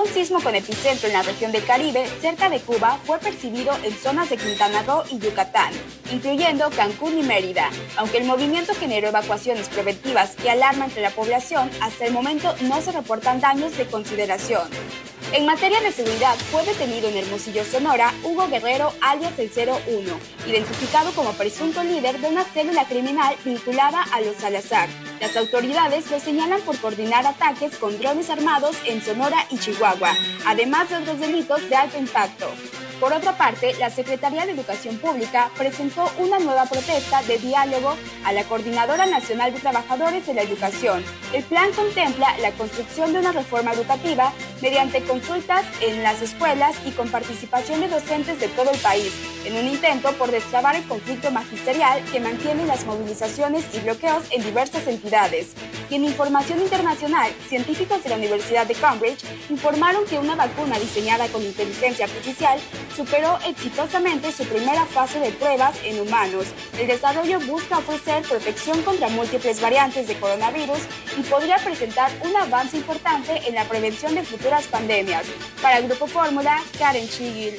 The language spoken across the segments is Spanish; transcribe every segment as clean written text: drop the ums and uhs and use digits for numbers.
un sismo con epicentro en la región del Caribe, cerca de Cuba, fue percibido en zonas de Quintana Roo y Yucatán, incluyendo Cancún y Mérida. Aunque el movimiento generó evacuaciones preventivas y alarma entre la población, hasta el momento no se reportan daños de consideración. En materia de seguridad, fue detenido en Hermosillo, Sonora, Hugo Guerrero, alias el 01, identificado como presunto líder de una célula criminal vinculada a los Salazar. Las autoridades lo señalan por coordinar ataques con drones armados en Sonora y Chihuahua, además de otros delitos de alto impacto. Por otra parte, la Secretaría de Educación Pública presentó una nueva protesta de diálogo a la Coordinadora Nacional de Trabajadores de la Educación. El plan contempla la construcción de una reforma educativa mediante consultas en las escuelas y con participación de docentes de todo el país, en un intento por destrabar el conflicto magisterial que mantiene las movilizaciones y bloqueos en diversas entidades. Y en información internacional, científicos de la Universidad de Cambridge informaron que una vacuna diseñada con inteligencia artificial superó exitosamente su primera fase de pruebas en humanos. El desarrollo busca ofrecer protección contra múltiples variantes de coronavirus y podría presentar un avance importante en la prevención de futuras pandemias. Para el Grupo Fórmula, Karen Chigil.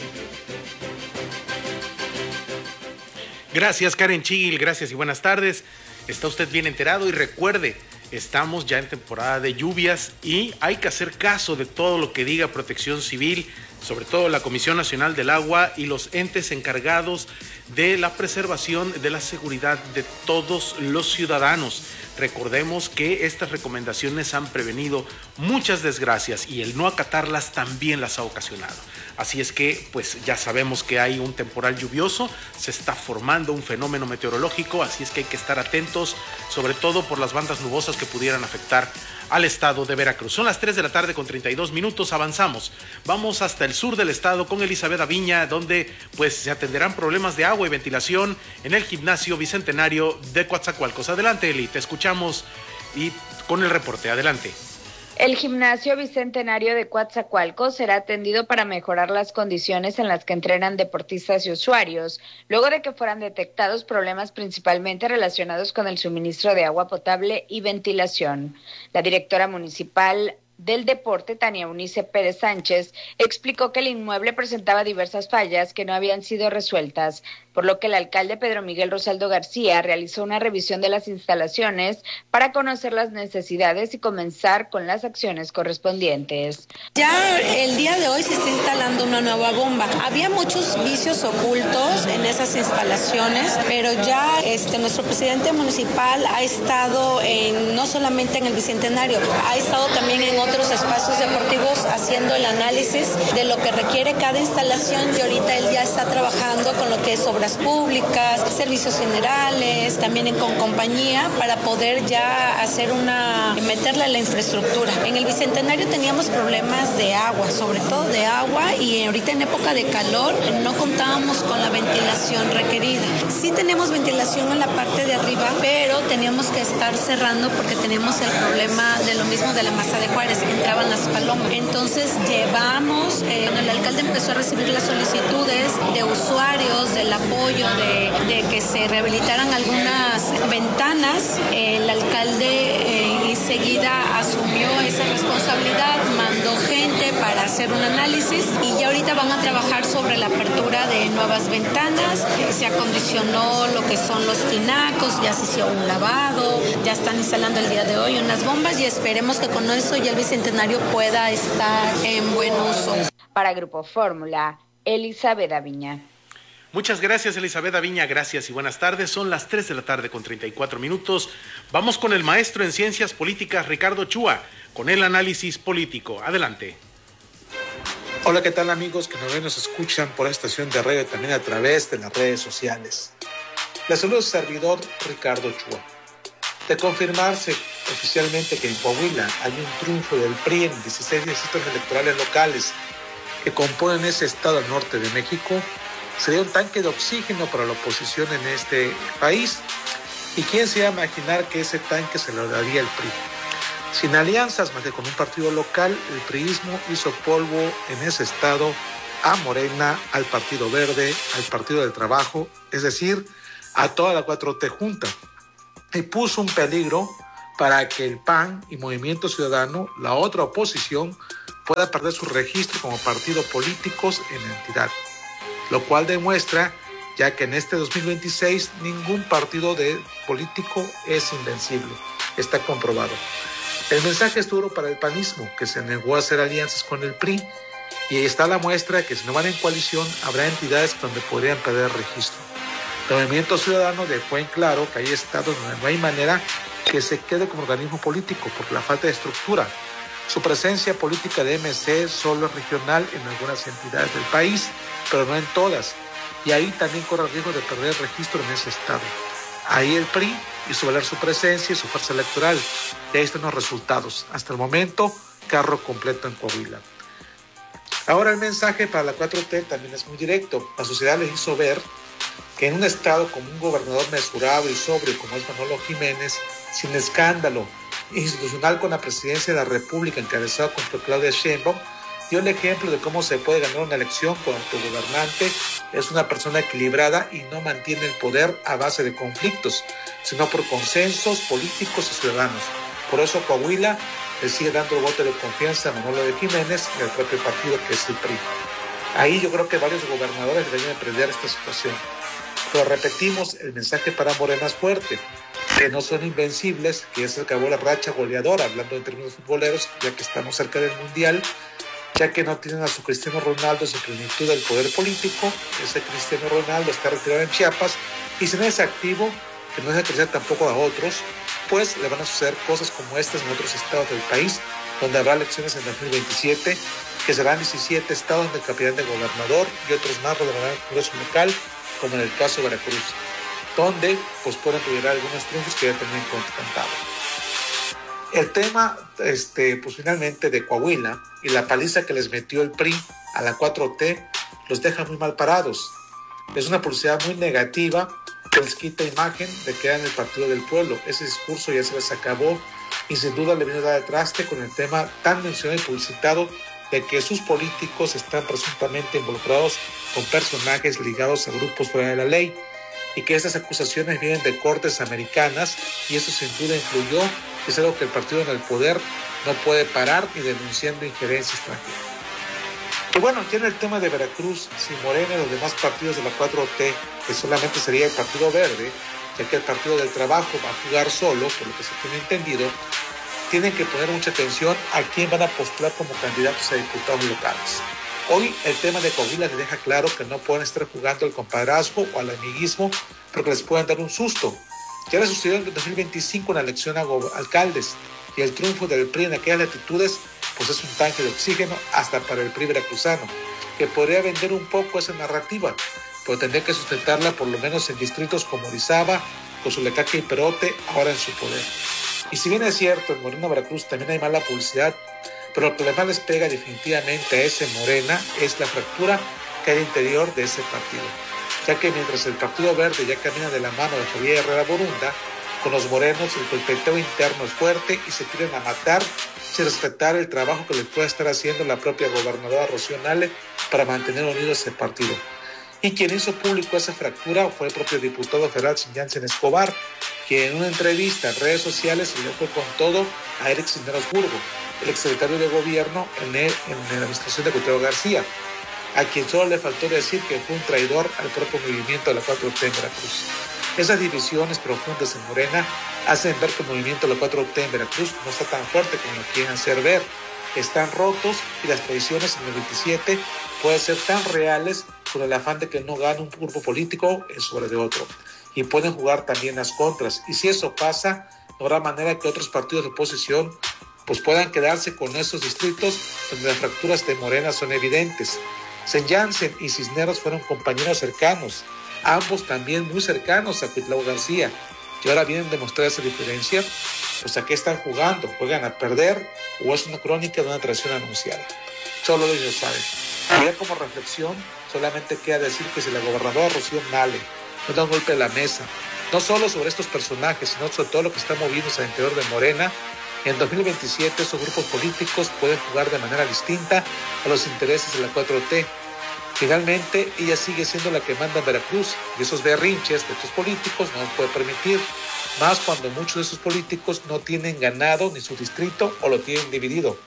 Gracias, Karen Chigil, gracias y buenas tardes. Está usted bien enterado y recuerde, estamos ya en temporada de lluvias y hay que hacer caso de todo lo que diga Protección Civil, sobre todo la Comisión Nacional del Agua y los entes encargados de la preservación de la seguridad de todos los ciudadanos. Recordemos que estas recomendaciones han prevenido muchas desgracias y el no acatarlas también las ha ocasionado. Así es que, pues ya sabemos que hay un temporal lluvioso, se está formando un fenómeno meteorológico, así es que hay que estar atentos, sobre todo por las bandas nubosas que pudieran afectar al estado de Veracruz. Son las 3 de la tarde con 32 minutos, avanzamos. Vamos hasta el sur del estado con Elizabeth Aviña, donde pues se atenderán problemas de agua y ventilación en el gimnasio Bicentenario de Coatzacoalcos. Adelante, Eli, te escuchamos y con el reporte, adelante. El gimnasio Bicentenario de Coatzacoalcos será atendido para mejorar las condiciones en las que entrenan deportistas y usuarios, luego de que fueran detectados problemas principalmente relacionados con el suministro de agua potable y ventilación. La directora municipal del deporte, Tania Eunice Pérez Sánchez, explicó que el inmueble presentaba diversas fallas que no habían sido resueltas, por lo que el alcalde Pedro Miguel Rosaldo García realizó una revisión de las instalaciones para conocer las necesidades y comenzar con las acciones correspondientes. Ya el día de hoy se está instalando una nueva bomba. Había muchos vicios ocultos en esas instalaciones, pero ya nuestro presidente municipal ha estado no solamente en el Bicentenario, ha estado también en otros espacios deportivos haciendo el análisis de lo que requiere cada instalación y ahorita él ya está trabajando con lo que es obras públicas, servicios generales, también con compañía para poder ya meterle la infraestructura. En el Bicentenario teníamos problemas de agua, sobre todo de agua, y ahorita en época de calor no contábamos con la ventilación requerida. Sí tenemos ventilación en la parte de arriba, pero teníamos que estar cerrando porque tenemos el problema de lo mismo de la masa de Juárez, entraban las palomas. Entonces llevamos, cuando el alcalde empezó a recibir las solicitudes de usuarios, del apoyo de que se rehabilitaran algunas ventanas, el alcalde enseguida asumió esa responsabilidad, mandó gente para hacer un análisis y ya ahorita van a trabajar sobre la apertura de nuevas ventanas, se acondicionó lo que son los tinacos, ya se hizo un lavado, ya están instalando el día de hoy unas bombas y esperemos que con eso ya el Bicentenario pueda estar en buen uso. Para Grupo Fórmula, Elizabeth Aviña. Muchas gracias, Elizabeth Aviña, gracias y buenas tardes. Son las 3 de la tarde con 34 minutos. Vamos con el maestro en Ciencias Políticas, Ricardo Chua, con el análisis político. Adelante. Hola, ¿qué tal amigos que nos ven, nos escuchan por esta estación de radio y también a través de las redes sociales? Les saluda su servidor, Ricardo Chua. De confirmarse oficialmente que en Coahuila hay un triunfo del PRI en 16 distritos electorales locales que componen ese estado al norte de México, sería un tanque de oxígeno para la oposición en este país. ¿Y quién se iba a imaginar que ese tanque se lo daría el PRI? Sin alianzas más que con un partido local, el priismo hizo polvo en ese estado a Morena, al Partido Verde, al Partido del Trabajo, es decir, a toda la 4T junta. Y puso un peligro para que el PAN y Movimiento Ciudadano, la otra oposición, pueda perder su registro como partido político en la entidad, lo cual demuestra ya que en este 2026 ningún partido político es invencible, está comprobado. El mensaje es duro para el panismo, que se negó a hacer alianzas con el PRI, y ahí está la muestra de que si no van en coalición habrá entidades donde podrían perder registro. El Movimiento Ciudadano dejó en claro que hay estados donde no hay manera que se quede como organismo político por la falta de estructura. Su presencia política de MC solo es regional en algunas entidades del país, pero no en todas. Y ahí también corre el riesgo de perder el registro en ese estado. Ahí el PRI hizo valer su presencia y su fuerza electoral. Y ahí están los resultados. Hasta el momento, carro completo en Coahuila. Ahora el mensaje para la 4T también es muy directo. La sociedad les hizo ver que en un estado con un gobernador mesurado y sobrio como es Manolo Jiménez, sin escándalo institucional con la presidencia de la República encabezada por Claudia Sheinbaum, dio el ejemplo de cómo se puede ganar una elección cuando tu gobernante es una persona equilibrada y no mantiene el poder a base de conflictos, sino por consensos políticos y ciudadanos. Por eso Coahuila le sigue dando el voto de confianza a Manolo de Jiménez y al propio partido que es el PRI. Ahí yo creo que varios gobernadores deberían emprender esta situación. Pero repetimos, el mensaje para Morena es fuerte, que no son invencibles, que ya se acabó la racha goleadora, hablando en términos futboleros, ya que estamos cerca del Mundial, ya que no tienen a su Cristiano Ronaldo en su plenitud del poder político. Ese Cristiano Ronaldo está retirado en Chiapas, y si no es activo, que no deja crecer tampoco a otros, pues le van a suceder cosas como estas en otros estados del país, donde habrá elecciones en 2027, que serán 17 estados donde cambiarán de gobernador y otros más gobernarán el Congreso local, como en el caso de Veracruz, donde pues pueden lograr algunos triunfos que ya tenían cantado. El tema, pues finalmente de Coahuila y la paliza que les metió el PRI a la 4T los deja muy mal parados. Es una publicidad muy negativa que les quita imagen de que eran el partido del pueblo. Ese discurso ya se les acabó y sin duda le vino a dar el traste con el tema tan mencionado y publicitado de que sus políticos están presuntamente involucrados con personajes ligados a grupos fuera de la ley, y que estas acusaciones vienen de cortes americanas, y eso sin duda influyó. Es algo que el partido en el poder no puede parar ni denunciando injerencia extranjera. Y bueno, ya en el tema de Veracruz, si Morena y los demás partidos de la 4T, que solamente sería el Partido Verde, ya que el Partido del Trabajo va a jugar solo, por lo que se tiene entendido, tienen que poner mucha atención a quién van a postular como candidatos a diputados locales. Hoy el tema de Coahuila les deja claro que no pueden estar jugando al compadrazgo o al amiguismo, porque les pueden dar un susto. Ya les sucedió en 2025 en la elección a alcaldes, y el triunfo del PRI en aquellas latitudes pues es un tanque de oxígeno hasta para el PRI veracruzano, que podría vender un poco esa narrativa, pero tendría que sustentarla por lo menos en distritos como Orizaba, Cozolecaque y Perote, ahora en su poder. Y si bien es cierto, en Morena, Veracruz también hay mala publicidad, pero lo que más les pega definitivamente a ese Morena es la fractura que hay al interior de ese partido, ya que mientras el Partido Verde ya camina de la mano de Javier Herrera Borunda, con los morenos el golpeteo interno es fuerte y se quieren a matar sin respetar el trabajo que le puede estar haciendo la propia gobernadora Rocío Nale para mantener unido ese partido. Y quien hizo público esa fractura fue el propio diputado federal Jansen Escobar, que en una entrevista en redes sociales se le fue con todo a Eric Cisneros Burgo, el exsecretario de gobierno en la administración de Gustavo García, a quien solo le faltó decir que fue un traidor al propio movimiento de la 4T en Veracruz. Esas divisiones profundas en Morena hacen ver que el movimiento de la 4T en Veracruz no está tan fuerte como lo quieren hacer ver. Están rotos y las traiciones en el 27 pueden ser tan reales con el afán de que no gane un grupo político en sobre de otro. Y pueden jugar también las contras. Y si eso pasa, no habrá manera que otros partidos de oposición pues puedan quedarse con esos distritos donde las fracturas de Morena son evidentes. Jansen y Cisneros fueron compañeros cercanos, ambos también muy cercanos a Cuitlao García, y ahora vienen a demostrar esa diferencia. Pues a qué están jugando, juegan a perder o es una crónica de una traición anunciada. Solo ellos saben. Y ya como reflexión, solamente queda decir que si la gobernadora Rocío Nale no da un golpe a la mesa, no solo sobre estos personajes, sino sobre todo lo que está moviéndose al interior de Morena, en 2027 esos grupos políticos pueden jugar de manera distinta a los intereses de la 4T. Finalmente, ella sigue siendo la que manda en Veracruz, y esos berrinches de estos políticos no los puede permitir, más cuando muchos de esos políticos no tienen ganado ni su distrito o lo tienen dividido.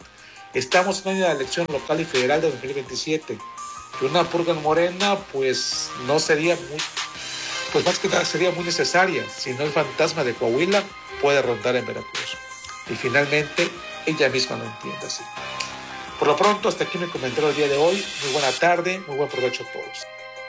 Estamos en la elección local y federal de 2027. Y una purga en Morena, pues no sería muy, pues más que nada sería muy necesaria, si no el fantasma de Coahuila puede rondar en Veracruz. Y finalmente, ella misma lo entiende así. Por lo pronto, hasta aquí mi comentario del día de hoy. Muy buena tarde, muy buen provecho a todos.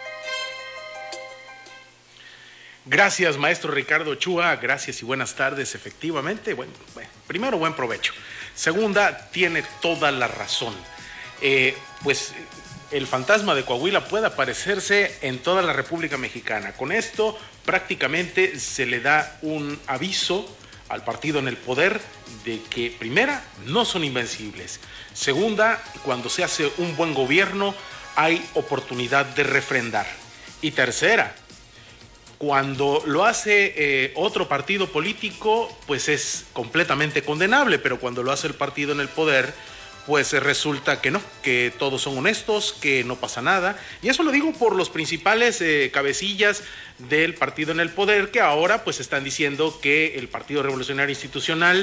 Gracias, maestro Ricardo Ochoa, gracias y buenas tardes. Efectivamente, bueno, primero, buen provecho. Segunda, tiene toda la razón. Pues el fantasma de Coahuila puede aparecerse en toda la República Mexicana. Con esto prácticamente se le da un aviso al partido en el poder de que, primera, no son invencibles. Segunda, cuando se hace un buen gobierno hay oportunidad de refrendar. Y tercera, cuando lo hace otro partido político, pues es completamente condenable, pero cuando lo hace el partido en el poder, pues resulta que no, que todos son honestos, que no pasa nada. Y eso lo digo por los principales cabecillas del partido en el poder, que ahora pues están diciendo que el Partido Revolucionario Institucional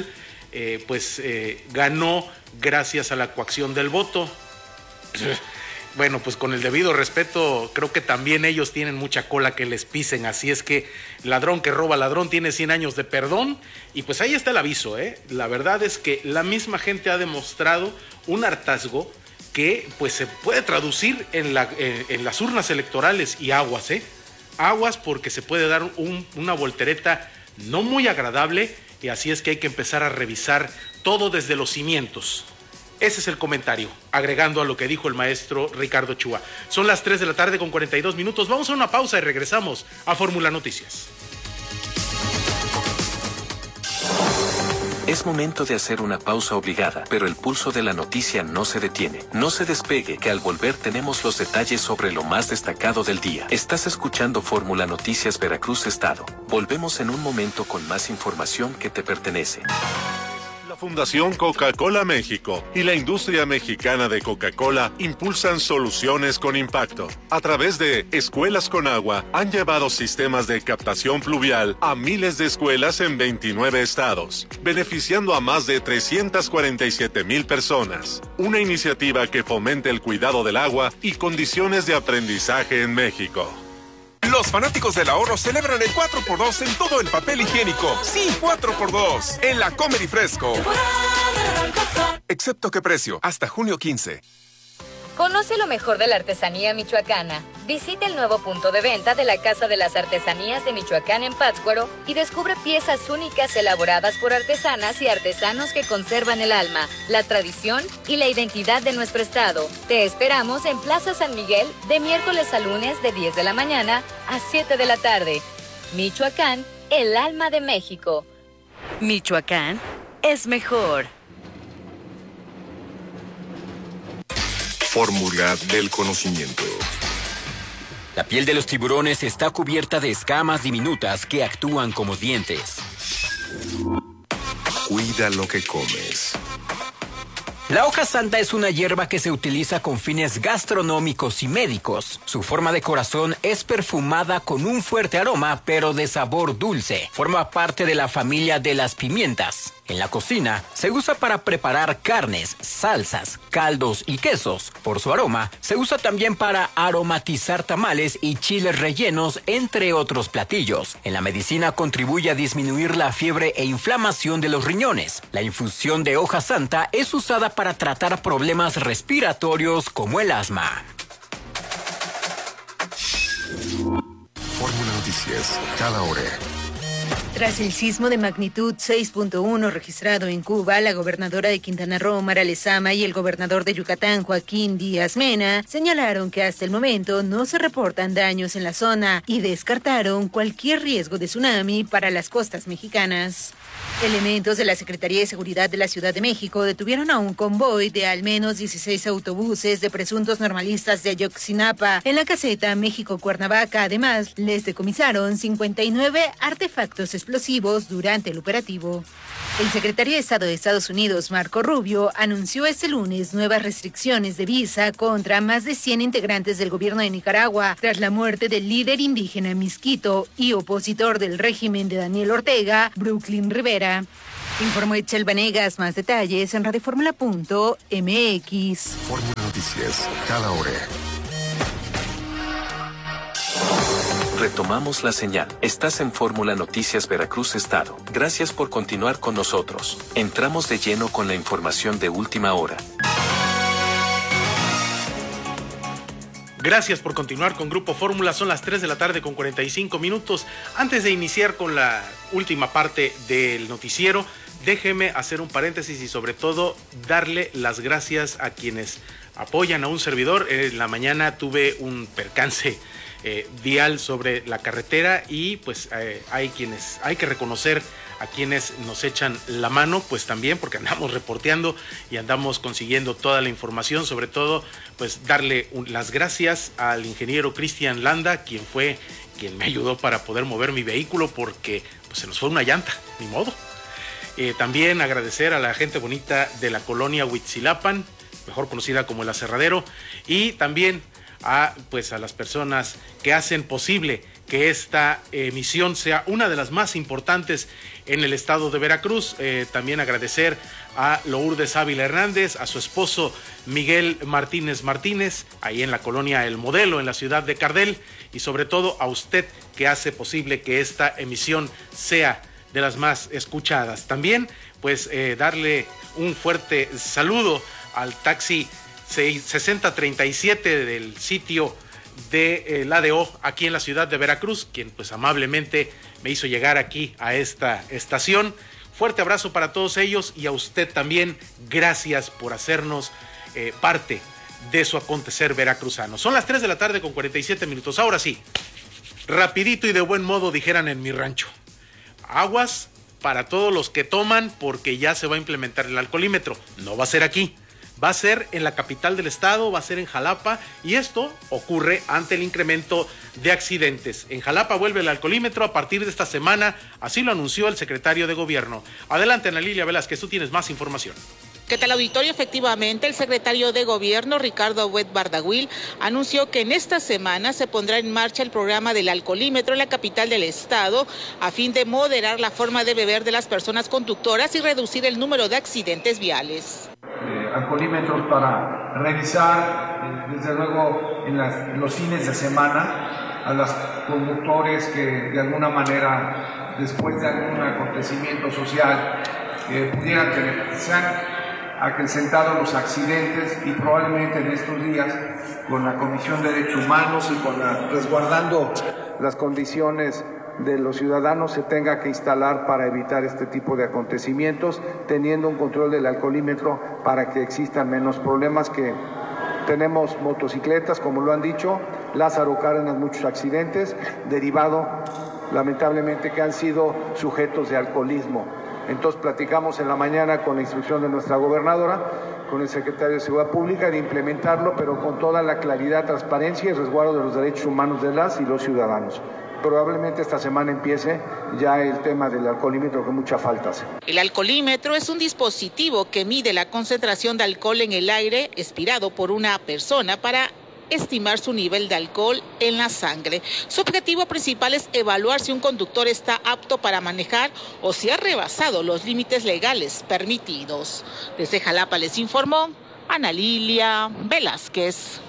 ganó gracias a la coacción del voto. Bueno, pues con el debido respeto, creo que también ellos tienen mucha cola que les pisen, así es que ladrón que roba ladrón tiene 100 años de perdón, y pues ahí está el aviso, La verdad es que la misma gente ha demostrado un hartazgo que pues se puede traducir en las urnas electorales, y aguas, aguas, porque se puede dar una voltereta no muy agradable, y así es que hay que empezar a revisar todo desde los cimientos. Ese es el comentario, agregando a lo que dijo el maestro Ricardo Ochoa. Son las 3 de la tarde con 42 minutos. Vamos a una pausa y regresamos a Fórmula Noticias. Es momento de hacer una pausa obligada, pero el pulso de la noticia no se detiene. No se despegue, que al volver tenemos los detalles sobre lo más destacado del día. Estás escuchando Fórmula Noticias Veracruz Estado. Volvemos en un momento con más información que te pertenece. Fundación Coca-Cola México y la industria mexicana de Coca-Cola impulsan soluciones con impacto. A través de Escuelas con Agua, han llevado sistemas de captación pluvial a miles de escuelas en 29 estados, beneficiando a más de 347,000 personas. Una iniciativa que fomenta el cuidado del agua y condiciones de aprendizaje en México. Los fanáticos del ahorro celebran el 4x2 en todo el papel higiénico. Sí, 4x2 en la Comer y Fresco. Excepto qué precio, hasta junio 15. Conoce lo mejor de la artesanía michoacana. Visita el nuevo punto de venta de la Casa de las Artesanías de Michoacán en Pátzcuaro y descubre piezas únicas elaboradas por artesanas y artesanos que conservan el alma, la tradición y la identidad de nuestro estado. Te esperamos en Plaza San Miguel de miércoles a lunes de 10 de la mañana a 7 de la tarde. Michoacán, el alma de México. Michoacán es mejor. Fórmula del conocimiento. La piel de los tiburones está cubierta de escamas diminutas que actúan como dientes. Cuida lo que comes. La hoja santa es una hierba que se utiliza con fines gastronómicos y médicos. Su forma de corazón es perfumada con un fuerte aroma, pero de sabor dulce. Forma parte de la familia de las pimientas. En la cocina, se usa para preparar carnes, salsas, caldos y quesos. Por su aroma, se usa también para aromatizar tamales y chiles rellenos, entre otros platillos. En la medicina contribuye a disminuir la fiebre e inflamación de los riñones. La infusión de hoja santa es usada para tratar problemas respiratorios como el asma. Fórmula Noticias, cada hora. Tras el sismo de magnitud 6.1 registrado en Cuba, la gobernadora de Quintana Roo, Mara Lezama, y el gobernador de Yucatán, Joaquín Díaz Mena, señalaron que hasta el momento no se reportan daños en la zona y descartaron cualquier riesgo de tsunami para las costas mexicanas. Elementos de la Secretaría de Seguridad de la Ciudad de México detuvieron a un convoy de al menos 16 autobuses de presuntos normalistas de Ayotzinapa en la caseta México-Cuernavaca. Además, les decomisaron 59 artefactos explosivos durante el operativo. El secretario de Estado de Estados Unidos, Marco Rubio, anunció este lunes nuevas restricciones de visa contra más de 100 integrantes del gobierno de Nicaragua tras la muerte del líder indígena Misquito y opositor del régimen de Daniel Ortega, Brooklyn Rivera. Informó Itzel Vanegas. Más detalles en radioformula.mx. Fórmula Noticias, cada hora. Retomamos la señal. Estás en Fórmula Noticias Veracruz Estado. Gracias por continuar con nosotros. Entramos de lleno con la información de última hora. Gracias por continuar con Grupo Fórmula. Son las 3 de la tarde con 45 minutos. Antes de iniciar con la última parte del noticiero, déjeme hacer un paréntesis y sobre todo darle las gracias a quienes apoyan a un servidor. En la mañana tuve un percance vial sobre la carretera y pues hay que reconocer a quienes nos echan la mano, pues también porque andamos reporteando y andamos consiguiendo toda la información. Sobre todo pues darle las gracias al ingeniero Cristian Landa, quien me ayudó para poder mover mi vehículo porque pues se nos fue una llanta, ni modo. También agradecer a la gente bonita de la colonia Huitzilapan, mejor conocida como El Aserradero, y también a las personas que hacen posible que esta emisión sea una de las más importantes en el estado de Veracruz. También agradecer a Lourdes Ávila Hernández, a su esposo Miguel Martínez, ahí en la colonia El Modelo, en la ciudad de Cardel, y sobre todo a usted que hace posible que esta emisión sea de las más escuchadas. También darle un fuerte saludo al taxi 6037 del sitio de la ADO aquí en la ciudad de Veracruz, quien pues amablemente me hizo llegar aquí a esta estación. Fuerte abrazo para todos ellos y a usted también, gracias por hacernos parte de su acontecer veracruzano. Son las 3 de la tarde con 47 minutos. Ahora sí, rapidito y de buen modo, dijeran en mi rancho. Aguas para todos los que toman, porque ya se va a implementar el alcoholímetro. No va a ser aquí. Va a ser en la capital del estado, va a ser en Jalapa, y esto ocurre ante el incremento de accidentes. En Jalapa vuelve el alcoholímetro a partir de esta semana, así lo anunció el secretario de Gobierno. Adelante, Ana Lilia Velázquez, tú tienes más información. ¿Qué tal, auditorio? Efectivamente, el secretario de Gobierno, Ricardo Huet Bardahuil, anunció que en esta semana se pondrá en marcha el programa del alcoholímetro en la capital del estado a fin de moderar la forma de beber de las personas conductoras y reducir el número de accidentes viales. Alcoholímetros para revisar, desde luego, en los fines de semana a los conductores que de alguna manera, después de algún acontecimiento social, pudieran tener, se han acrecentado los accidentes, y probablemente en estos días, con la Comisión de Derechos Humanos y resguardando las condiciones de los ciudadanos, se tenga que instalar para evitar este tipo de acontecimientos, teniendo un control del alcoholímetro para que existan menos problemas. Que tenemos motocicletas, como lo han dicho, Lázaro Cárdenas, muchos accidentes, derivado lamentablemente que han sido sujetos de alcoholismo. Entonces platicamos en la mañana con la instrucción de nuestra gobernadora, con el secretario de Seguridad Pública, de implementarlo, pero con toda la claridad, transparencia y resguardo de los derechos humanos de las y los ciudadanos. Probablemente esta semana empiece ya el tema del alcoholímetro, que mucha falta hace. El alcoholímetro es un dispositivo que mide la concentración de alcohol en el aire expirado por una persona para estimar su nivel de alcohol en la sangre. Su objetivo principal es evaluar si un conductor está apto para manejar o si ha rebasado los límites legales permitidos. Desde Jalapa les informó Ana Lilia Velázquez.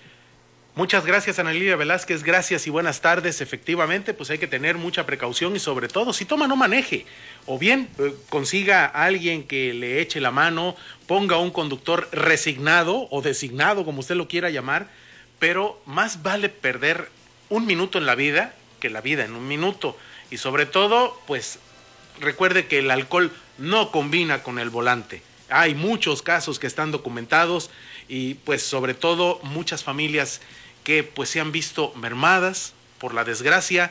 Muchas gracias, Ana Lilia Velázquez, gracias y buenas tardes. Efectivamente, pues hay que tener mucha precaución y sobre todo, si toma, no maneje. O bien consiga a alguien que le eche la mano, ponga un conductor resignado o designado, como usted lo quiera llamar, pero más vale perder un minuto en la vida que la vida en un minuto. Y sobre todo, pues recuerde que el alcohol no combina con el volante. Hay muchos casos que están documentados y pues sobre todo muchas familias que pues se han visto mermadas por la desgracia,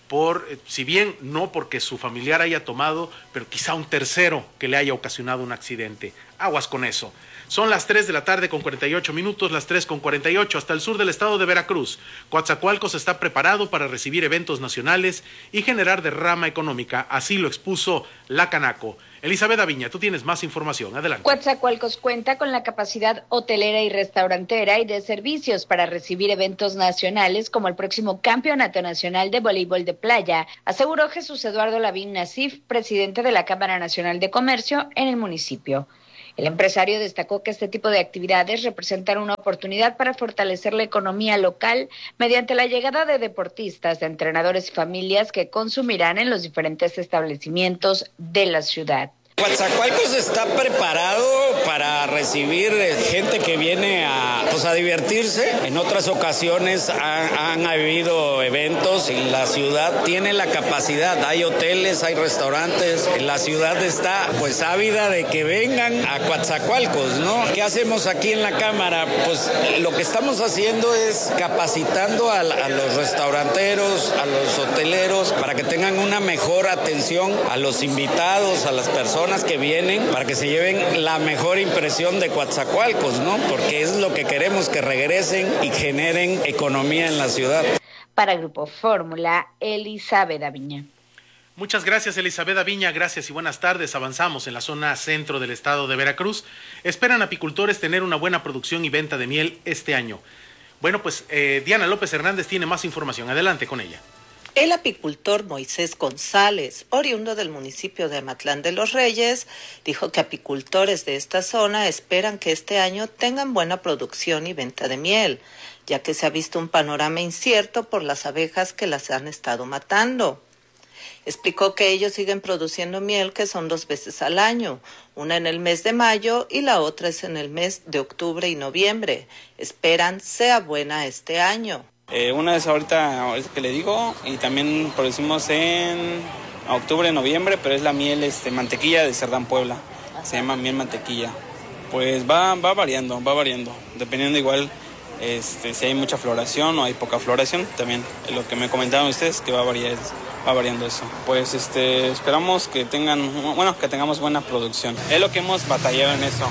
si bien no porque su familiar haya tomado, pero quizá un tercero que le haya ocasionado un accidente. Aguas con eso. Son las 3 de la tarde con 48 minutos, las 3 con 48, hasta el sur del estado de Veracruz. Coatzacoalcos está preparado para recibir eventos nacionales y generar derrama económica, así lo expuso la Canaco. Elizabeth Aviña, tú tienes más información, adelante. Coatzacoalcos cuenta con la capacidad hotelera y restaurantera y de servicios para recibir eventos nacionales como el próximo Campeonato Nacional de Voleibol de Playa, aseguró Jesús Eduardo Lavín Nasif, presidente de la Cámara Nacional de Comercio en el municipio. El empresario destacó que este tipo de actividades representan una oportunidad para fortalecer la economía local mediante la llegada de deportistas, de entrenadores y familias que consumirán en los diferentes establecimientos de la ciudad. Coatzacoalcos está preparado para recibir gente que viene a divertirse. En otras ocasiones han habido eventos y la ciudad tiene la capacidad. Hay hoteles, hay restaurantes. La ciudad está ávida de que vengan a Coatzacoalcos, ¿no? ¿Qué hacemos aquí en la Cámara? Pues lo que estamos haciendo es capacitando a los restauranteros, a los hoteleros, para que tengan una mejor atención a los invitados, a las personas que vienen, para que se lleven la mejor impresión de Coatzacoalcos, ¿no? Porque es lo que queremos, que regresen y generen economía en la ciudad. Para Grupo Fórmula, Elizabeth Aviña. Muchas gracias, Elizabeth Aviña, gracias y buenas tardes. Avanzamos en la zona centro del estado de Veracruz. Esperan apicultores tener una buena producción y venta de miel este año. Bueno, pues Diana López Hernández tiene más información. Adelante con ella. El apicultor Moisés González, oriundo del municipio de Amatlán de los Reyes, dijo que apicultores de esta zona esperan que este año tengan buena producción y venta de miel, ya que se ha visto un panorama incierto por las abejas que las han estado matando. Explicó que ellos siguen produciendo miel, que son 2 veces al año, una en el mes de mayo y la otra es en el mes de octubre y noviembre. Esperan sea buena este año. Una es ahorita que le digo, y también producimos en octubre, noviembre, pero es la miel mantequilla de Cerdán, Puebla. Se llama miel mantequilla. Pues va variando, dependiendo igual si hay mucha floración o hay poca floración. También lo que me comentaban ustedes, que va variando eso. Pues esperamos que tengamos buena producción. Es lo que hemos batallado en eso.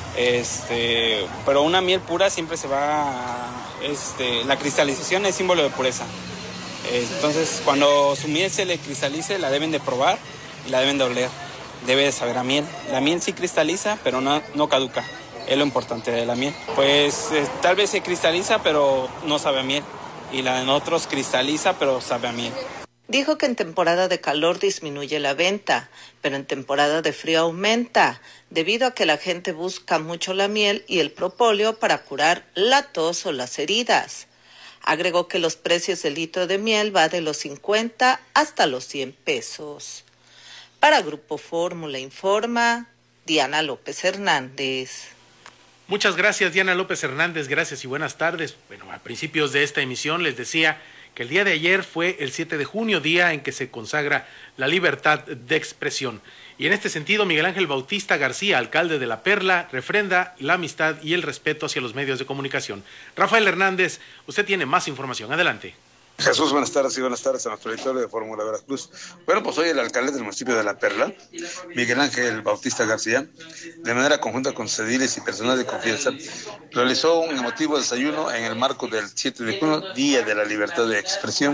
Pero una miel pura siempre se va la cristalización es símbolo de pureza. Entonces, cuando su miel se le cristalice, la deben de probar y la deben de oler. Debe de saber a miel. La miel sí cristaliza, pero no caduca. Es lo importante de la miel. Pues tal vez se cristaliza, pero no sabe a miel. Y la de nosotros cristaliza, pero sabe a miel. Dijo que en temporada de calor disminuye la venta, pero en temporada de frío aumenta, debido a que la gente busca mucho la miel y el propóleo para curar la tos o las heridas. Agregó que los precios del litro de miel va de los 50 hasta los 100 pesos. Para Grupo Fórmula informa Diana López Hernández. Muchas gracias, Diana López Hernández, gracias y buenas tardes. Bueno, a principios de esta emisión les decía que el día de ayer fue el 7 de junio, día en que se consagra la libertad de expresión. Y en este sentido, Miguel Ángel Bautista García, alcalde de La Perla, refrenda la amistad y el respeto hacia los medios de comunicación. Rafael Hernández, usted tiene más información. Adelante. Jesús, buenas tardes a nuestro auditorio de Fórmula Veracruz. Bueno, pues hoy el alcalde del municipio de La Perla, Miguel Ángel Bautista García, de manera conjunta con sus ediles y personal de confianza, realizó un emotivo desayuno en el marco del 7 de junio, Día de la Libertad de Expresión,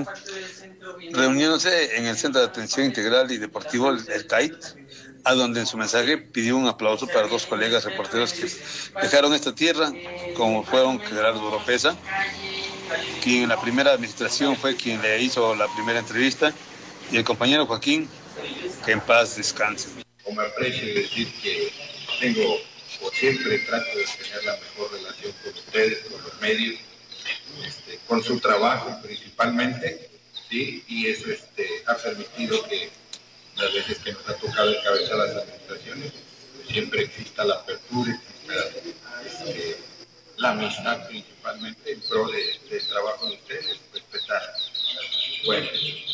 reuniéndose en el Centro de Atención Integral y Deportivo, el CAIT, a donde en su mensaje pidió un aplauso para 2 colegas reporteros que dejaron esta tierra, como fueron Gerardo Oropesa, quien en la primera administración fue quien le hizo la primera entrevista, y el compañero Joaquín, que en paz descanse. Como aprecio decir que tengo, o siempre trato de tener la mejor relación con ustedes, con los medios, con su trabajo principalmente, ¿sí? Y eso ha permitido que las veces que nos ha tocado encabezar las administraciones, siempre exista la apertura, exista la amistad principalmente en pro del trabajo de ustedes, respetar. Bueno,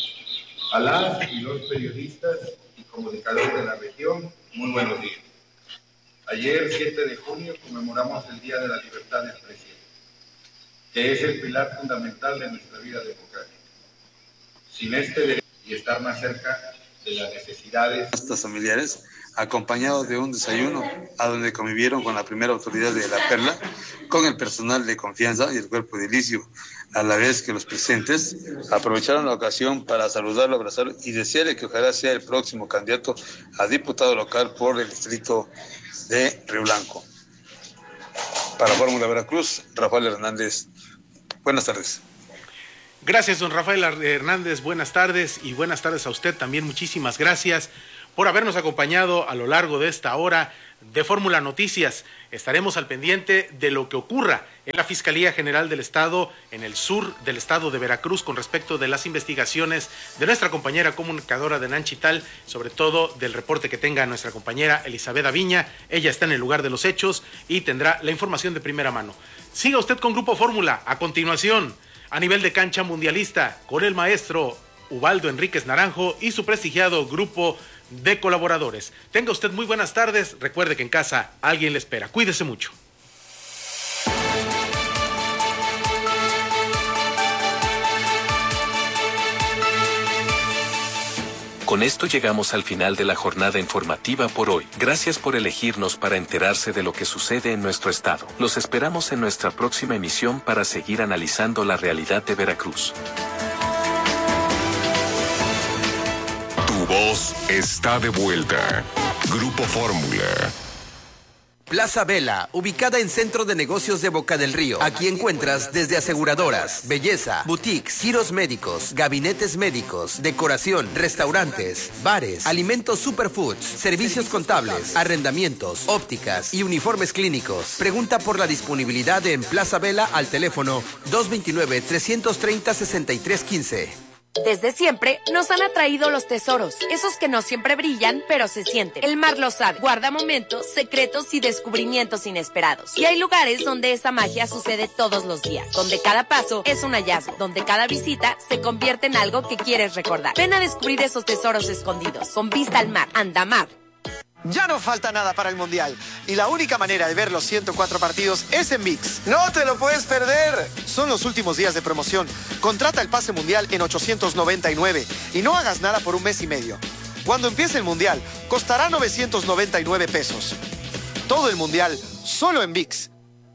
a las y los periodistas y comunicadores de la región, muy buenos días. Ayer, 7 de junio, conmemoramos el Día de la Libertad de Expresión, que es el pilar fundamental de nuestra vida democrática. Sin este derecho y estar más cerca de las necesidades. Estas familiares, acompañados de un desayuno, a donde convivieron con la primera autoridad de La Perla, con el personal de confianza y el cuerpo edilicio, a la vez que los presentes aprovecharon la ocasión para saludarlo, abrazarlo y desearle que ojalá sea el próximo candidato a diputado local por el distrito de Río Blanco. Para Fórmula Veracruz, Rafael Hernández. Buenas tardes. Gracias, don Rafael Hernández. Buenas tardes y buenas tardes a usted también. Muchísimas gracias por habernos acompañado a lo largo de esta hora de Fórmula Noticias. Estaremos al pendiente de lo que ocurra en la Fiscalía General del Estado, en el sur del estado de Veracruz, con respecto de las investigaciones de nuestra compañera comunicadora de Nanchital, sobre todo del reporte que tenga nuestra compañera Elizabeth Aviña. Ella está en el lugar de los hechos y tendrá la información de primera mano. Siga usted con Grupo Fórmula. A continuación, a nivel de cancha mundialista, con el maestro Ubaldo Enríquez Naranjo y su prestigiado grupo de colaboradores. Tenga usted muy buenas tardes. Recuerde que en casa alguien le espera. Cuídese mucho. Con esto llegamos al final de la jornada informativa por hoy. Gracias por elegirnos para enterarse de lo que sucede en nuestro estado. Los esperamos en nuestra próxima emisión para seguir analizando la realidad de Veracruz. Tu voz está de vuelta. Grupo Fórmula. Plaza Vela, ubicada en Centro de Negocios de Boca del Río. Aquí encuentras desde aseguradoras, belleza, boutiques, giros médicos, gabinetes médicos, decoración, restaurantes, bares, alimentos superfoods, servicios contables, arrendamientos, ópticas y uniformes clínicos. Pregunta por la disponibilidad en Plaza Vela al teléfono 229-330-6315. Desde siempre nos han atraído los tesoros, esos que no siempre brillan, pero se sienten. El mar lo sabe, guarda momentos, secretos y descubrimientos inesperados. Y hay lugares donde esa magia sucede todos los días, donde cada paso es un hallazgo, donde cada visita se convierte en algo que quieres recordar. Ven a descubrir esos tesoros escondidos, con vista al mar, Andamar. Ya no falta nada para el Mundial y la única manera de ver los 104 partidos es en ViX. ¡No te lo puedes perder! Son los últimos días de promoción. Contrata el pase Mundial en 899 y no hagas nada por un mes y medio. Cuando empiece el Mundial, costará 999 pesos. Todo el Mundial, solo en ViX.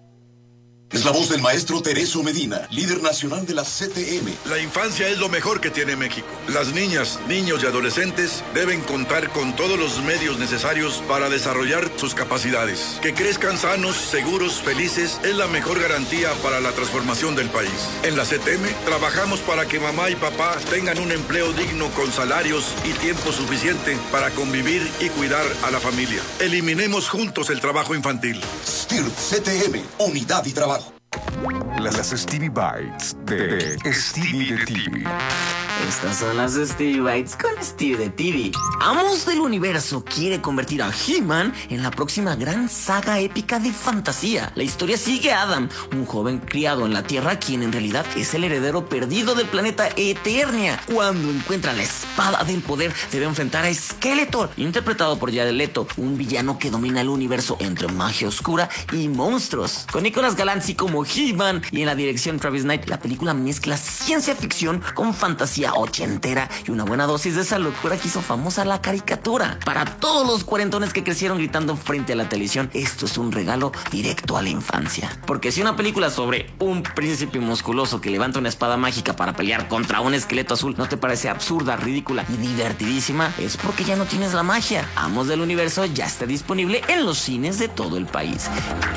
Es la voz del maestro Tereso Medina, líder nacional de la CTM. La infancia es lo mejor que tiene México. Las niñas, niños y adolescentes deben contar con todos los medios necesarios para desarrollar sus capacidades. Que crezcan sanos, seguros, felices es la mejor garantía para la transformación del país. En la CTM trabajamos para que mamá y papá tengan un empleo digno con salarios y tiempo suficiente para convivir y cuidar a la familia. Eliminemos juntos el trabajo infantil. STIRT CTM, unidad y trabajo. Las Stevie Bites de Stevie de TV. Estas son las Stevie Bites con Stevie de TV. Amos del Universo quiere convertir a He-Man en la próxima gran saga épica de fantasía. La historia sigue a Adam, un joven criado en la Tierra, quien en realidad es el heredero perdido del planeta Eternia. Cuando encuentra la espada del poder, debe enfrentar a Skeletor, interpretado por Jared Leto, un villano que domina el universo entre magia oscura y monstruos. Con Nicolas Galanzi como He-Man y en la dirección Travis Knight, la película mezcla ciencia ficción con fantasía ochentera y una buena dosis de esa locura que hizo famosa la caricatura. Para todos los cuarentones que crecieron gritando frente a la televisión, esto es un regalo directo a la infancia. Porque si una película sobre un príncipe musculoso que levanta una espada mágica para pelear contra un esqueleto azul no te parece absurda, ridícula y divertidísima, es porque ya no tienes la magia. Amos del Universo ya está disponible en los cines de todo el país.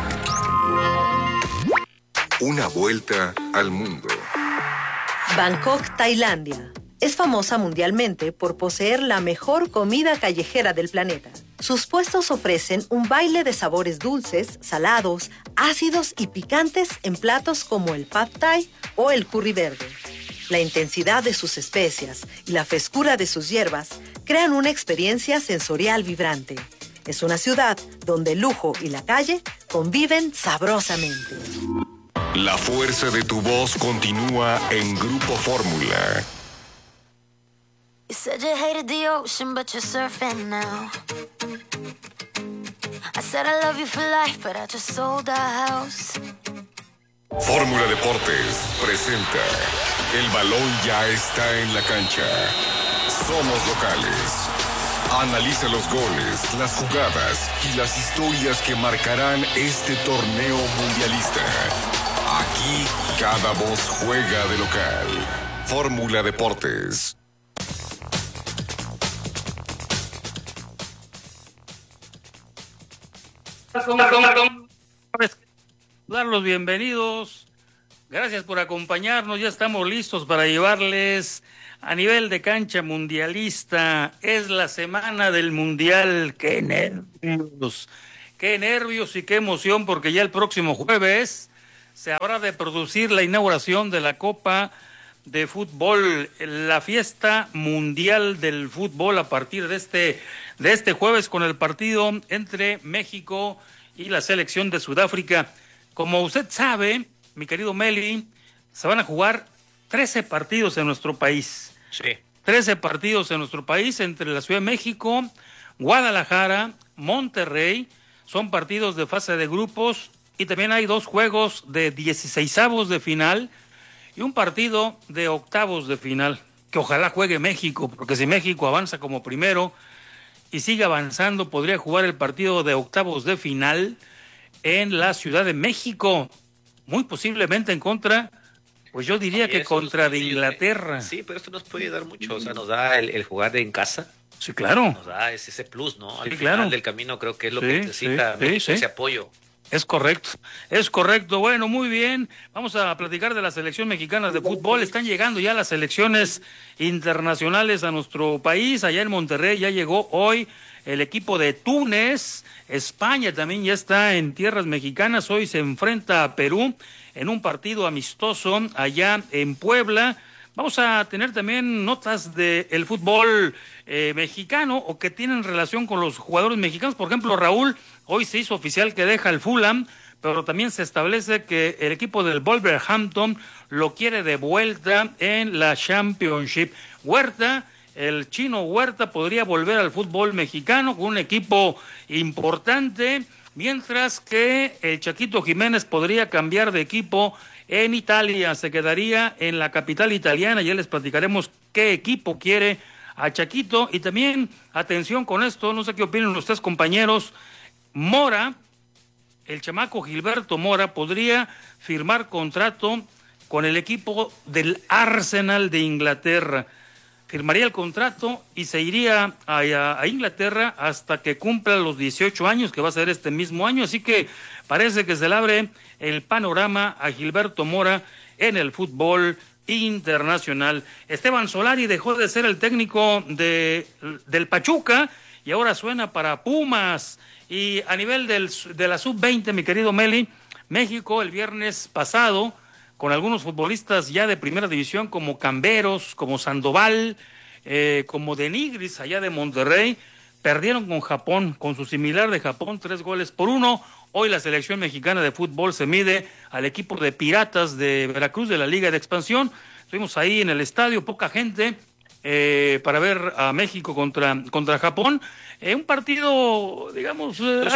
Una vuelta al mundo. Bangkok, Tailandia. Es famosa mundialmente por poseer la mejor comida callejera del planeta. Sus puestos ofrecen un baile de sabores dulces, salados, ácidos y picantes en platos como el Pad Thai o el curry verde. La intensidad de sus especias y la frescura de sus hierbas crean una experiencia sensorial vibrante. Es una ciudad donde el lujo y la calle conviven sabrosamente. La fuerza de tu voz continúa en Grupo Fórmula. You said you hated the ocean, but you're surfing now. I said I love you for life, but I just sold our house. Fórmula Deportes presenta El balón ya está en la cancha. somos locales. Analiza los goles, las jugadas y las historias que marcarán este torneo mundialista. Aquí cada voz juega de local. Fórmula Deportes. Darlos bienvenidos. Gracias por acompañarnos. Ya estamos listos para llevarles a nivel de cancha mundialista. Es la semana del mundial. ¡Qué nervios! ¡Qué nervios y qué emoción! Porque ya el próximo jueves se habrá de producir la inauguración de la Copa de Fútbol, la fiesta mundial del fútbol a partir de este jueves con el partido entre México y la selección de Sudáfrica. Como usted sabe, mi querido Meli, se van a jugar 13 partidos en nuestro país. Sí. 13 partidos en nuestro país entre la Ciudad de México, Guadalajara, Monterrey. Son partidos de fase de grupos y también hay 2 juegos de 16avos de final y un partido de octavos de final, que ojalá juegue México, porque si México avanza como primero y sigue avanzando, podría jugar el partido de octavos de final en la Ciudad de México, muy posiblemente en contra, pues yo diría que contra de Inglaterra. Sí, pero esto nos puede dar mucho, o sea, nos da el jugar en casa. Sí, claro. Nos da ese plus, ¿no? Al sí, final claro. del camino creo que es lo que necesita México, ese apoyo. Es correcto. Bueno, muy bien. Vamos a platicar de la selección mexicana de fútbol. Están llegando ya las selecciones internacionales a nuestro país. Allá en Monterrey ya llegó hoy el equipo de Túnez. España también ya está en tierras mexicanas. Hoy se enfrenta a Perú en un partido amistoso allá en Puebla. Vamos a tener también notas del fútbol mexicano o que tienen relación con los jugadores mexicanos. Por ejemplo, Raúl, hoy se hizo oficial que deja el Fulham, pero también se establece que el equipo del Wolverhampton lo quiere de vuelta en la Championship. Huerta, el chino Huerta, podría volver al fútbol mexicano con un equipo importante, mientras que el Chaquito Jiménez podría cambiar de equipo en Italia, se quedaría en la capital italiana. Ya les platicaremos qué equipo quiere a Chaquito. Y también, atención con esto, no sé qué opinan ustedes, compañeros, Mora, el chamaco Gilberto Mora, podría firmar contrato con el equipo del Arsenal de Inglaterra. Firmaría el contrato y se iría a Inglaterra hasta que cumpla los 18 años, que va a ser este mismo año. Así que parece que se le abre el panorama a Gilberto Mora en el fútbol internacional. Esteban Solari dejó de ser el técnico del Pachuca y ahora suena para Pumas. Y a nivel de la sub-20, mi querido Meli, México el viernes pasado, con algunos futbolistas ya de primera división como Camberos, como Sandoval, como Denigris allá de Monterrey, perdieron con Japón, con su similar de Japón, 3-1. Hoy la selección mexicana de fútbol se mide al equipo de Piratas de Veracruz de la Liga de Expansión. Estuvimos ahí en el estadio, poca gente para ver a México contra Japón. Un partido, digamos...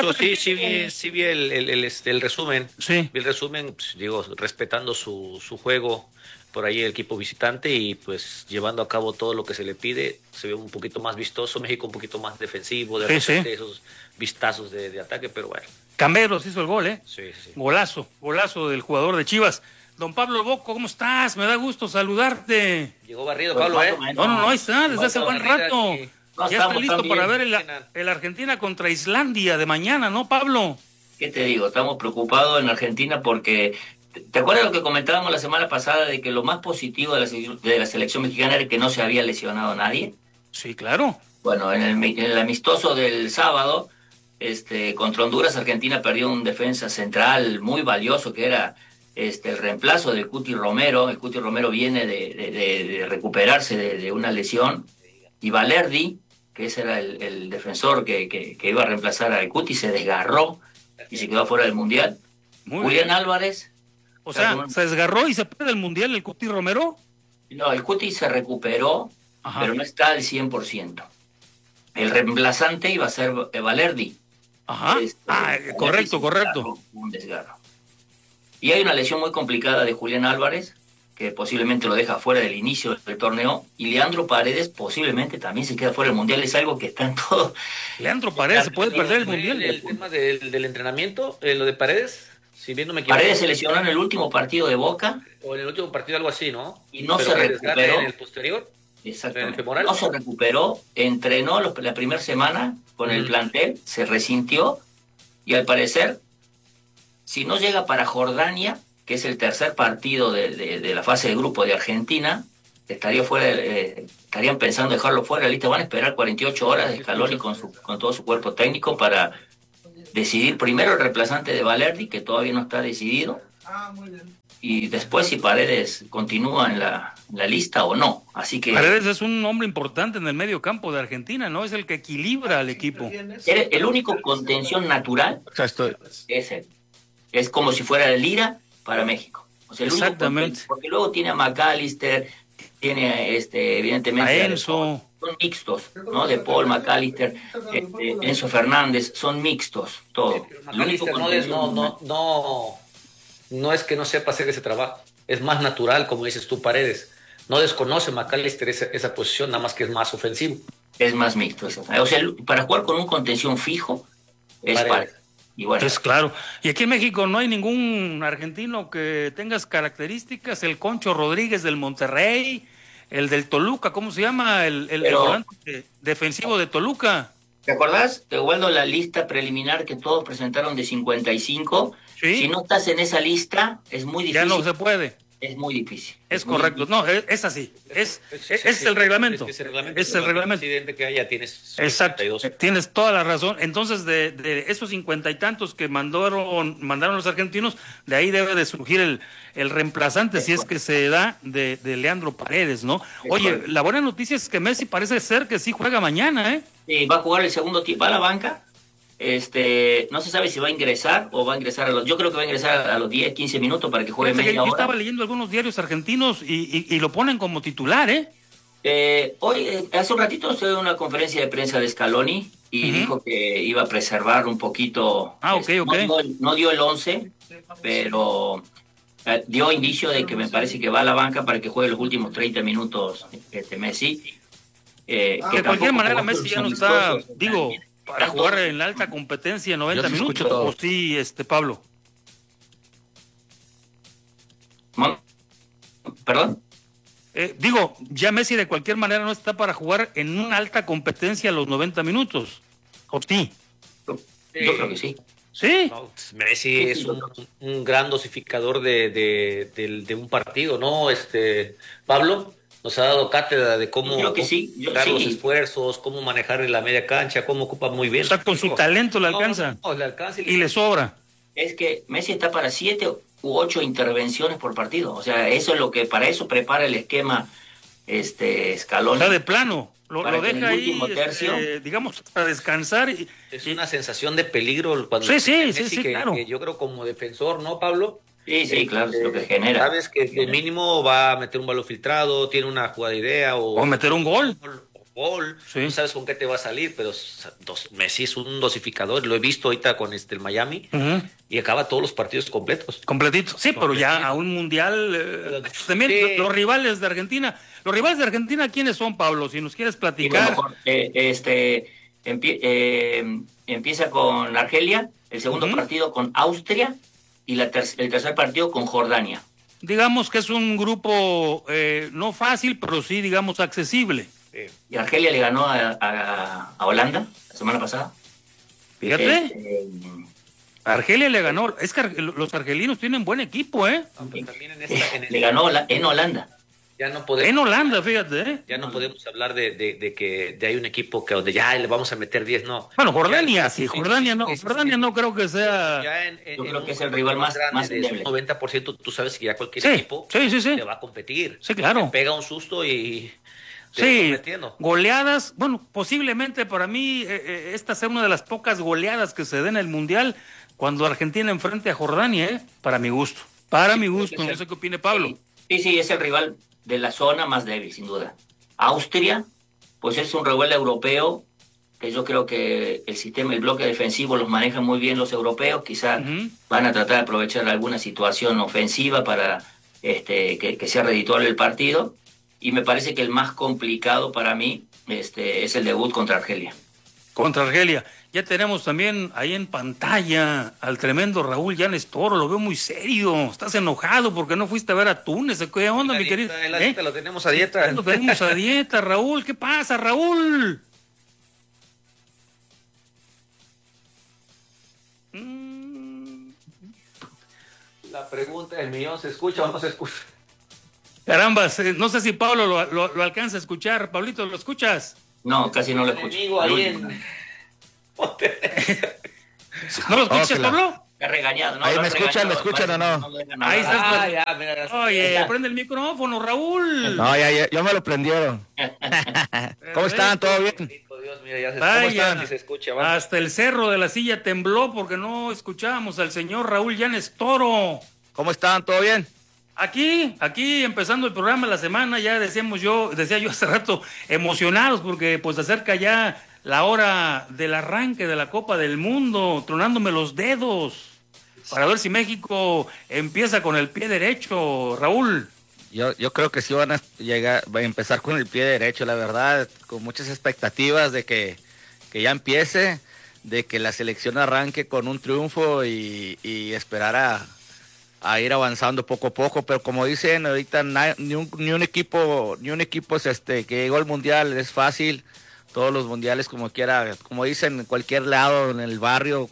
sí vi el resumen. Sí. Vi el resumen, pues, digo, respetando su juego por ahí el equipo visitante y pues llevando a cabo todo lo que se le pide. Se ve un poquito más vistoso, México un poquito más defensivo, de repente esos vistazos de ataque, pero bueno. Camberos hizo el gol, ¿eh? Sí. Golazo del jugador de Chivas. Don Pablo Boco, ¿cómo estás? Me da gusto saludarte. Llegó barrido, Pablo, No, ahí está, desde hace buen rato. Ya está listo para ver el Argentina contra Islandia de mañana, ¿no, Pablo? ¿Qué te digo? Estamos preocupados en Argentina porque... ¿Te acuerdas lo que comentábamos la semana pasada de que lo más positivo de la selección mexicana era que no se había lesionado a nadie? Sí, claro. Bueno, en el amistoso del sábado, contra Honduras, Argentina perdió un defensa central muy valioso que era el reemplazo de Cuti Romero. El Cuti Romero viene de recuperarse de una lesión, y Valerdi, que ese era el defensor que iba a reemplazar a Cuti, se desgarró y se quedó fuera del Mundial. Julián Álvarez. O sea, ¿se desgarró y se pierde el Mundial el Cuti Romero? No, el Cuti se recuperó, pero no está al 100%. El reemplazante iba a ser Valerdi. Ajá. Correcto. Un desgarro. Y hay una lesión muy complicada de Julián Álvarez, que posiblemente lo deja fuera del inicio del torneo, y Leandro Paredes posiblemente también se queda fuera del Mundial. Es algo que está en todo. Leandro Paredes se puede perder el Mundial. El tema del entrenamiento, lo de Paredes, si bien no me equivoco. Paredes se lesionó en el último partido de Boca. O en el último partido, algo así, ¿no? Y no pero se recuperó. En el posterior. Exactamente. No se recuperó, entrenó la primera semana con el plantel, se resintió, y al parecer, si no llega para Jordania, que es el tercer partido de la fase de grupo de Argentina, estaría fuera, estarían pensando dejarlo fuera de la lista. Van a esperar 48 horas de Scaloni con todo su cuerpo técnico para decidir primero el reemplazante de Valerdi, que todavía no está decidido, y después si Paredes continúa en la lista o no. Así que Paredes es un hombre importante en el medio campo de Argentina, ¿no? Es el que equilibra al equipo. El único contención natural es él. Es como si fuera el Lira para México. O sea, exactamente. Porque luego tiene a McAllister, tiene evidentemente a Enzo. Son mixtos, ¿no? De Paul, McAllister, Enzo Fernández, son mixtos, todo. No es que no sepa hacer ese trabajo, es más natural, como dices tú, Paredes. No desconoce McAllister esa posición, nada más que es más ofensivo. Es más mixto. O sea, para jugar con un contención fijo, es Paredes. Y bueno. Es claro. Y aquí en México no hay ningún argentino que tenga características. El Concho Rodríguez del Monterrey, el del Toluca, ¿cómo se llama? El volante defensivo de Toluca. ¿Te acordás? Te vuelvo la lista preliminar que todos presentaron de 55. ¿Sí? Si no estás en esa lista, es muy difícil. Ya no se puede. Es muy difícil. Es correcto. Difícil. No, es así. Es el reglamento. Es el reglamento. Que haya, tienes exacto. 52. Tienes toda la razón. Entonces, de esos 50 y tantos que mandaron los argentinos, de ahí debe de surgir el reemplazante, si es que se da, de Leandro Paredes, ¿no? Oye, la buena noticia es que Messi parece ser que sí juega mañana, ¿eh? Sí, va a jugar el segundo tiempo a la banca. No se sabe si va a ingresar o va a ingresar yo creo que va a ingresar a los 10, 15 minutos para que juegue media hora. Yo estaba leyendo algunos diarios argentinos y lo ponen como titular, Hoy, hace un ratito, estuve en una conferencia de prensa de Scaloni y dijo que iba a preservar un poquito. No dio el 11, pero dio indicio de que me parece que va a la banca para que juegue los últimos 30 minutos Messi. De cualquier manera, Messi ya no está, para jugar en la alta competencia 90 minutos, ¿o sí, Pablo? ¿Perdón? Ya Messi de cualquier manera no está para jugar en una alta competencia los 90 minutos, ¿o sí? Yo creo que sí. ¿Sí? No, Messi es un gran dosificador de un partido, ¿no? Pablo nos ha dado cátedra de cómo dar los esfuerzos, cómo manejar en la media cancha, cómo ocupa muy bien. O sea, con su talento le alcanza. Le alcanza y le sobra. Es que Messi está para 7 u 8 intervenciones por partido. O sea, eso es lo que para eso prepara el esquema Scaloni. O sea, de plano. Lo deja ahí, digamos, para descansar. Es una sensación de peligro cuando sí, claro. Que yo creo como defensor, ¿no, Pablo? Sí, claro, es lo que genera. Sabes que el mínimo va a meter un balón filtrado, tiene una jugada de idea o meter un gol. Sí. No sabes con qué te va a salir, pero Messi es un dosificador. Lo he visto ahorita con el Miami y acaba todos los partidos completos. Completitos. Sí, pero ya a un mundial. También los rivales de Argentina. Los rivales de Argentina, ¿quiénes son, Pablo? Si nos quieres platicar. Empieza con Argelia, el segundo partido con Austria y el tercer partido con Jordania. Digamos que es un grupo no fácil, pero sí, digamos, accesible. Y Argelia le ganó a Holanda la semana pasada. Fíjate. Argelia le ganó. Es que los argelinos tienen buen equipo, ¿eh? Le ganó en Holanda. Ya no podemos, en Holanda, fíjate, Ya no podemos hablar de que hay un equipo que donde ya le vamos a meter 10, no. Bueno, Jordania, Jordania no creo que sea. Yo creo que es el rival más grande. 90%, tú sabes que ya cualquier equipo le va a competir. Sí, claro. Te pega un susto y goleadas. Bueno, posiblemente para mí esta sea una de las pocas goleadas que se den en el Mundial cuando Argentina enfrente a Jordania, para mi gusto. No sé qué opine Pablo. Sí, es el rival de la zona más débil, sin duda. Austria, pues es un rival europeo, que yo creo que el bloque defensivo los manejan muy bien los europeos, quizás van a tratar de aprovechar alguna situación ofensiva para que sea redituable el partido. Y me parece que el más complicado para mí es el debut contra Argelia. Contra Argelia. Ya tenemos también ahí en pantalla al tremendo Raúl Llanes Toro. Lo veo muy serio. Estás enojado porque no fuiste a ver a Túnez. ¿Qué onda, mi querido? En la dieta, lo tenemos a dieta. Lo tenemos a dieta, Raúl. ¿Qué pasa, Raúl? La pregunta del millón, ¿se escucha o no se escucha? Caramba, no sé si Pablo lo alcanza a escuchar. Pablito, ¿lo escuchas? No, casi no lo escucho. ¿No lo escuchas, Pablo? Está regañado, ¿no? Ahí me escuchan o no. Ahí estás. Oye, prende el micrófono, Raúl. No, ya me lo prendieron. ¿Cómo están? ¿Todo bien? Dios, mira, ya Vaya, ¿cómo están? Si se escucha, ¿va? hasta el cerro de la silla tembló porque no escuchábamos al señor Raúl Llanes Toro. ¿Cómo están? ¿Todo bien? Aquí empezando el programa de la semana, ya decía yo hace rato, emocionados porque pues acerca ya la hora del arranque de la Copa del Mundo, tronándome los dedos para ver si México empieza con el pie derecho, Raúl. Yo creo que sí van a empezar con el pie derecho, la verdad, con muchas expectativas de que ya empiece, de que la selección arranque con un triunfo y esperar a ir avanzando poco a poco, pero como dicen ahorita, ni un equipo que llegó al mundial es fácil. Todos los mundiales, como quiera, como dicen, en cualquier lado, en el barrio,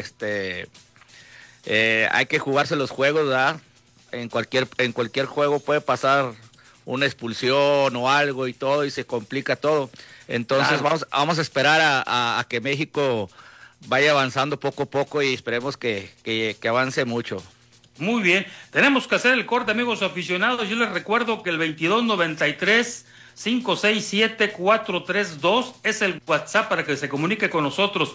hay que jugarse los juegos, ¿verdad? En cualquier juego puede pasar una expulsión o algo y todo, y se complica todo. Entonces vamos a esperar a que México vaya avanzando poco a poco y esperemos que avance mucho. Muy bien, tenemos que hacer el corte, amigos aficionados. Yo les recuerdo que el 2293-567-432 es el WhatsApp para que se comunique con nosotros.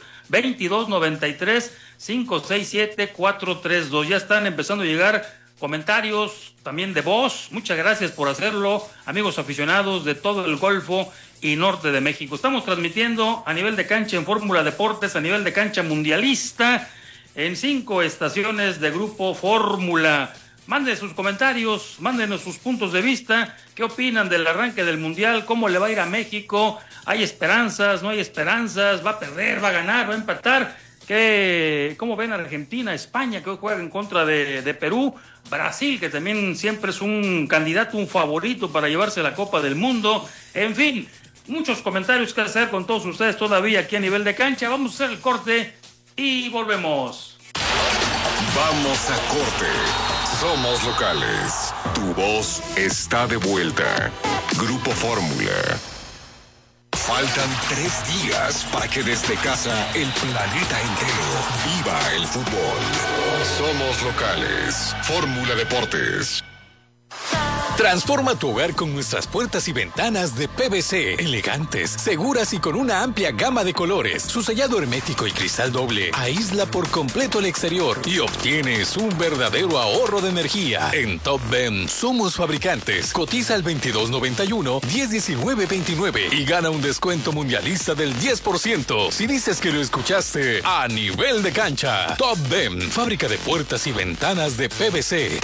2293-567-432. Ya están empezando a llegar comentarios también de voz. Muchas gracias por hacerlo, amigos aficionados de todo el Golfo y norte de México. Estamos transmitiendo a nivel de cancha en Fórmula Deportes, a nivel de cancha mundialista, en 5 estaciones de Grupo Fórmula. Manden sus comentarios, mándenos sus puntos de vista. ¿Qué opinan del arranque del Mundial? ¿Cómo le va a ir a México? ¿Hay esperanzas? ¿No hay esperanzas? ¿Va a perder? ¿Va a ganar? ¿Va a empatar? ¿Cómo ven a Argentina, España, que hoy juega en contra de Perú? Brasil, que también siempre es un candidato, un favorito para llevarse la Copa del Mundo. En fin, muchos comentarios que hacer con todos ustedes todavía aquí a nivel de cancha. Vamos a hacer el corte y volvemos. Vamos a corte. Somos locales. Tu voz está de vuelta. Grupo Fórmula. Faltan 3 días para que desde casa el planeta entero viva el fútbol. Somos locales. Fórmula Deportes. Transforma tu hogar con nuestras puertas y ventanas de PVC, elegantes, seguras y con una amplia gama de colores. Su sellado hermético y cristal doble aísla por completo el exterior y obtienes un verdadero ahorro de energía. En Top Ben somos fabricantes. Cotiza al 2291-101929 y gana un descuento mundialista del 10% si dices que lo escuchaste a nivel de cancha. Top Ben, fábrica de puertas y ventanas de PVC.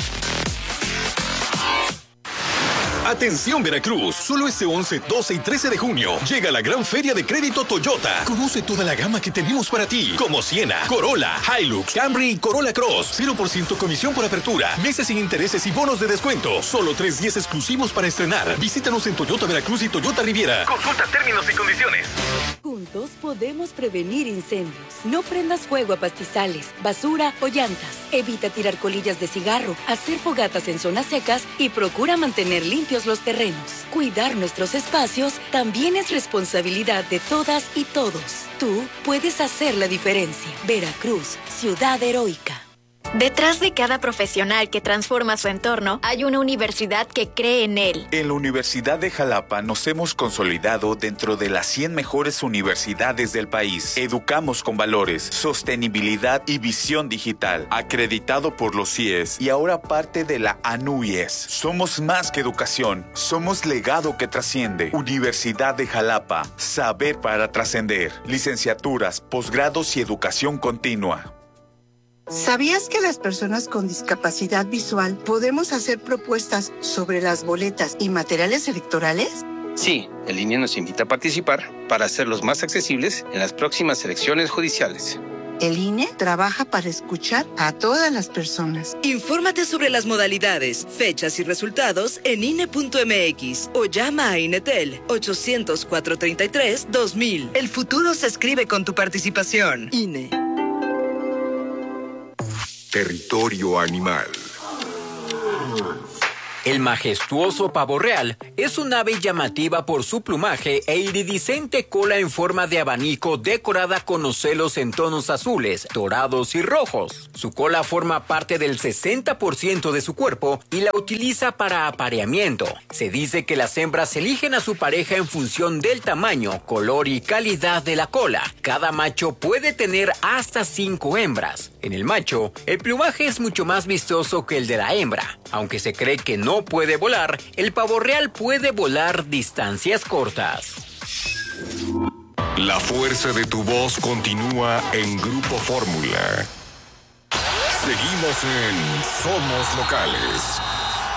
Atención Veracruz, solo este 11, 12 y 13 de junio llega la gran feria de crédito Toyota. Conoce toda la gama que tenemos para ti, como Siena, Corolla, Hilux, Camry y Corolla Cross. 0% comisión por apertura, meses sin intereses y bonos de descuento. Solo 3 días exclusivos para estrenar. Visítanos en Toyota Veracruz y Toyota Riviera. Consulta términos y condiciones. Juntos podemos prevenir incendios. No prendas fuego a pastizales, basura o llantas. Evita tirar colillas de cigarro, hacer fogatas en zonas secas y procura mantener limpios los terrenos. Cuidar nuestros espacios también es responsabilidad de todas y todos. Tú puedes hacer la diferencia. Veracruz, ciudad heroica. Detrás de cada profesional que transforma su entorno, hay una universidad que cree en él. En la Universidad de Jalapa nos hemos consolidado dentro de las 100 mejores universidades del país. Educamos con valores, sostenibilidad y visión digital. Acreditado por los CIES y ahora parte de la ANUYES. Somos más que educación, somos legado que trasciende. Universidad de Jalapa, saber para trascender. Licenciaturas, posgrados y educación continua. ¿Sabías que las personas con discapacidad visual podemos hacer propuestas sobre las boletas y materiales electorales? Sí, el INE nos invita a participar para hacerlos más accesibles en las próximas elecciones judiciales. El INE trabaja para escuchar a todas las personas. Infórmate sobre las modalidades, fechas y resultados en INE.mx o llama a INETEL 800-433-2000. El futuro se escribe con tu participación. INE. Territorio animal. El majestuoso pavo real es un ave llamativa por su plumaje e iridiscente cola en forma de abanico decorada con ocelos en tonos azules, dorados y rojos. Su cola forma parte del 60% de su cuerpo y la utiliza para apareamiento. Se dice que las hembras eligen a su pareja en función del tamaño, color y calidad de la cola. Cada macho puede tener hasta 5 hembras. En el macho, el plumaje es mucho más vistoso que el de la hembra. Aunque se cree que no puede volar, el pavo real puede volar distancias cortas. La fuerza de tu voz continúa en Grupo Fórmula. Seguimos en Somos Locales.